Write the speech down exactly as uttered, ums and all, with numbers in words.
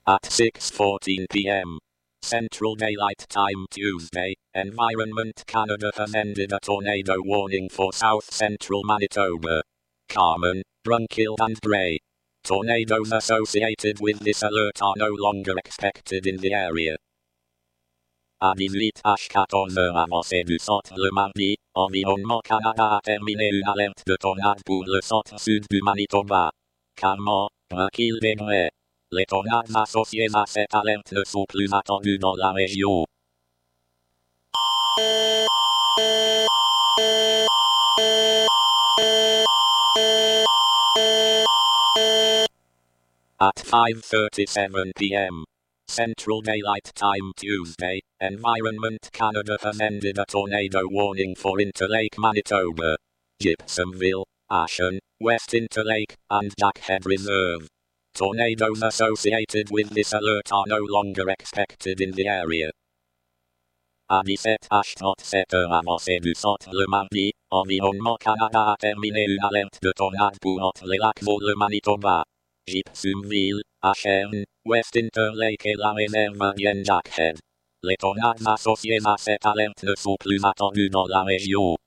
At six fourteen p m Central Daylight Time Tuesday, Environment Canada has ended a tornado warning for south central Manitoba. Carmen, Brunkill and Gray. Tornadoes associated with this alert are no longer expected in the area. À dix-huit heures quatorze avancée du centre le mardi, Environnement Canada a terminé une alerte de tornade pour le centre sud du Manitoba. Carmen, Brunkill et Gray. Les tornades associées à cette alerte ne sont plus attendues dans la région. At five thirty-seven p m Central Daylight Time Tuesday, Environment Canada has ended a tornado warning for Interlake, Manitoba, Gibsonville, Ashen, West Interlake, and Jackhead Reserve. Tornadoes associated with this alert are no longer expected in the area. À dix-sept heures trente-sept avancée du centre le mardi, Environnement Canada a terminé une alerte de tornade pour entre les lacs et le Manitoba, Gibsonville, Ashen, West Interlake et la réserve indienne Jackhead. Les tornades associées à cette alerte ne sont plus attendues dans la région.